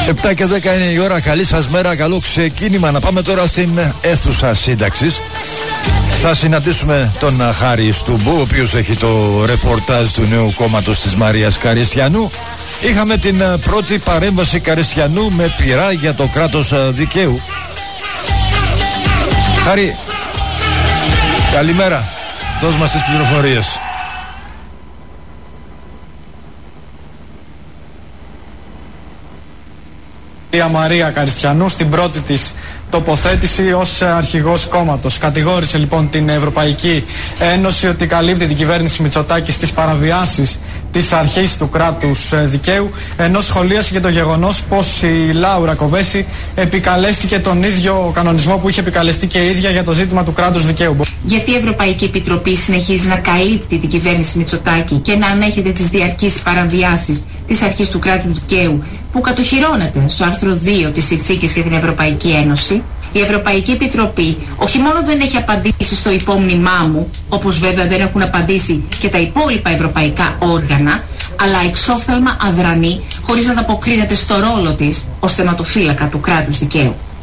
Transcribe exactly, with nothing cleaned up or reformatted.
επτά και δέκα είναι η ώρα. Καλή σας μέρα, καλό ξεκίνημα. Να πάμε τώρα στην αίθουσα σύνταξης. Θα συναντήσουμε τον Χάρη Στούμπου, ο οποίος έχει το ρεπορτάζ του νέου κόμματος της Μαρίας Καριστιανού. Είχαμε την πρώτη παρέμβαση Καριστιανού με πειρά για το κράτος δικαίου. Χάρη, καλημέρα. Δώσ' μας τις πληροφορίες. Η Μαρία Καριστιανού στην πρώτη της τοποθέτηση ως αρχηγός κόμματος. Κατηγόρησε λοιπόν την Ευρωπαϊκή Ένωση ότι καλύπτει την κυβέρνηση Μητσοτάκη στις παραβιάσεις της αρχής του κράτους δικαίου, ενώ σχολίασε και το γεγονός πως η Λάουρα Κοβέση επικαλέστηκε τον ίδιο κανονισμό που είχε επικαλεστεί και η ίδια για το ζήτημα του κράτους δικαίου. Γιατί η Ευρωπαϊκή Επιτροπή συνεχίζει να καλύπτει την κυβέρνηση Μητσοτάκη και να ανέχεται τις διαρκείς παραβιάσεις της αρχής του κράτους δικαίου που κατοχυρώνεται στο άρθρο δύο της Συνθήκης για την Ευρωπαϊκή Ένωση? Η Ευρωπαϊκή Επιτροπή όχι μόνο δεν έχει απαντήσει στο υπόμνημά μου, όπως βέβαια δεν έχουν απαντήσει και τα υπόλοιπα ευρωπαϊκά όργανα, αλλά εξόφθαλμα αδρανεί, χωρίς να ανταποκρίνεται στο ρόλο της ως θεματοφύλακα του κράτους δικαίου.